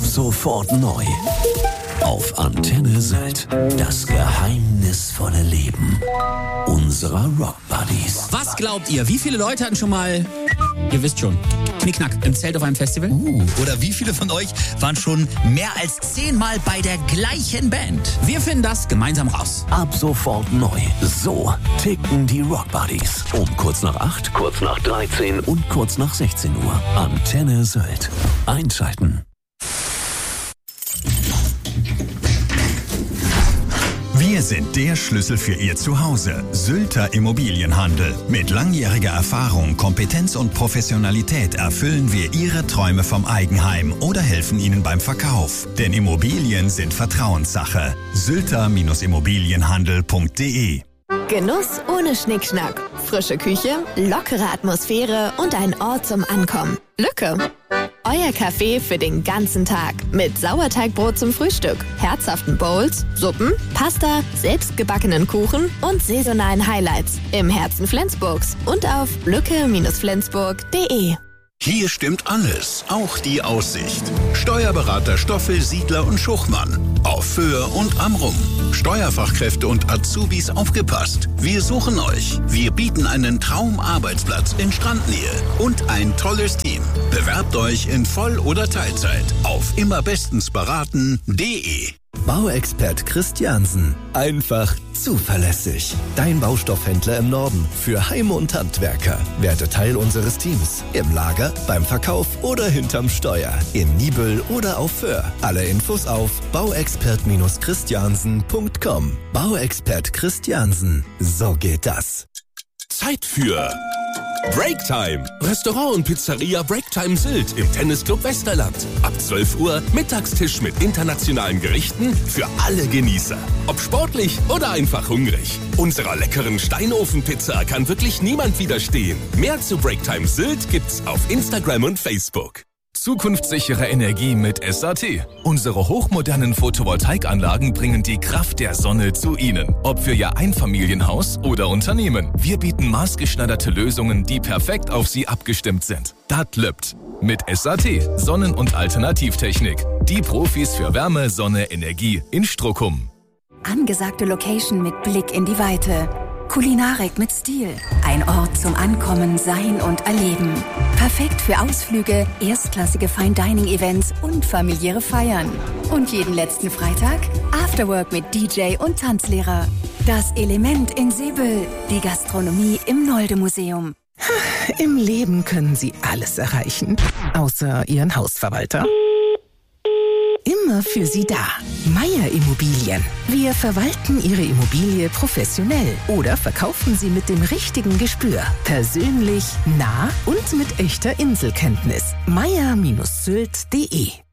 sofort neu. Auf Antenne Sylt. Das geheimnisvolle Leben unserer Rock Buddies. Was glaubt ihr? Wie viele Leute hatten schon mal, ihr wisst schon, Knickknack im Zelt auf einem Festival? Oder wie viele von euch waren schon mehr als 10 Mal bei der gleichen Band? Wir finden das gemeinsam raus. Ab sofort neu. So ticken die Rock Buddies. Um kurz nach 8, kurz nach 13 und kurz nach 16 Uhr. Antenne Sylt. Einschalten. Wir sind der Schlüssel für Ihr Zuhause. Sylter Immobilienhandel. Mit langjähriger Erfahrung, Kompetenz und Professionalität erfüllen wir Ihre Träume vom Eigenheim oder helfen Ihnen beim Verkauf. Denn Immobilien sind Vertrauenssache. sylter-immobilienhandel.de. Genuss ohne Schnickschnack. Frische Küche, lockere Atmosphäre und ein Ort zum Ankommen. Lücke. Euer Café für den ganzen Tag. Mit Sauerteigbrot zum Frühstück, herzhaften Bowls, Suppen, Pasta, selbstgebackenen Kuchen und saisonalen Highlights. Im Herzen Flensburgs und auf lücke-flensburg.de. Hier stimmt alles, auch die Aussicht. Steuerberater Stoffel, Siedler und Schuchmann. Auf Föhr und Amrum. Steuerfachkräfte und Azubis aufgepasst. Wir suchen euch. Wir bieten einen Traumarbeitsplatz in Strandnähe und ein tolles Team. Bewerbt euch in Voll- oder Teilzeit auf immerbestensberaten.de. Bauexpert Christiansen. Einfach zuverlässig. Dein Baustoffhändler im Norden für Heime und Handwerker. Werde Teil unseres Teams. Im Lager, beim Verkauf oder hinterm Steuer. In Nibel oder auf Föhr. Alle Infos auf bauexpert-christiansen.com. Bauexpert Christiansen. So geht das. Zeit für Breaktime. Restaurant und Pizzeria Breaktime Sylt im Tennisclub Westerland. Ab 12 Uhr Mittagstisch mit internationalen Gerichten für alle Genießer. Ob sportlich oder einfach hungrig. Unserer leckeren Steinofenpizza kann wirklich niemand widerstehen. Mehr zu Breaktime Sylt gibt's auf Instagram und Facebook. Zukunftssichere Energie mit SAT. Unsere hochmodernen Photovoltaikanlagen bringen die Kraft der Sonne zu Ihnen. Ob für Ihr Einfamilienhaus oder Unternehmen. Wir bieten maßgeschneiderte Lösungen, die perfekt auf Sie abgestimmt sind. Dat löppt. Mit SAT, Sonnen- und Alternativtechnik. Die Profis für Wärme, Sonne, Energie in Strockum. Angesagte Location mit Blick in die Weite. Kulinarik mit Stil. Ein Ort zum Ankommen, Sein und Erleben. Perfekt für Ausflüge, erstklassige Fine-Dining-Events und familiäre Feiern. Und jeden letzten Freitag Afterwork mit DJ und Tanzlehrer. Das Element in Seebüll. Die Gastronomie im Nolde-Museum. Im Leben können Sie alles erreichen, außer Ihren Hausverwalter. Immer für Sie da. Meier Immobilien. Wir verwalten Ihre Immobilie professionell oder verkaufen sie mit dem richtigen Gespür. Persönlich, nah und mit echter Inselkenntnis. meier-sylt.de